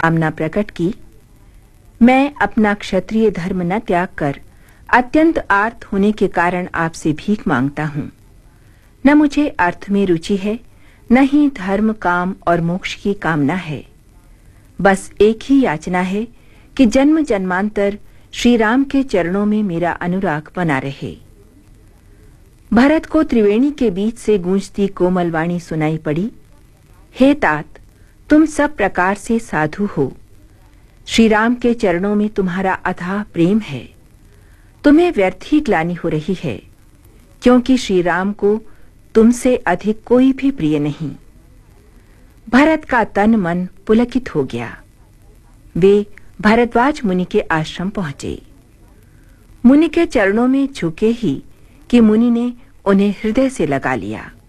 कामना प्रकट की, मैं अपना क्षत्रिय धर्म न त्याग कर अत्यंत आर्त होने के कारण आपसे भीख मांगता हूं। न मुझे अर्थ में रुचि है, न ही धर्म, काम और मोक्ष की कामना है। बस एक ही याचना है कि जन्म जन्मांतर श्री राम के चरणों में मेरा अनुराग बना रहे। भरत को त्रिवेणी के बीच से गूंजती कोमल वाणी सुनाई पड़ी, हे तात, तुम सब प्रकार से साधु हो। श्री राम के चरणों में तुम्हारा अथाह प्रेम है। तुम्हें व्यर्थ ही ग्लानि हो रही है, क्योंकि श्री राम को तुमसे अधिक कोई भी प्रिय नहीं। भरत का तन मन पुलकित हो गया। वे भारद्वाज मुनि के आश्रम पहुंचे। मुनि के चरणों में झुके ही कि मुनि ने उन्हें हृदय से लगा लिया।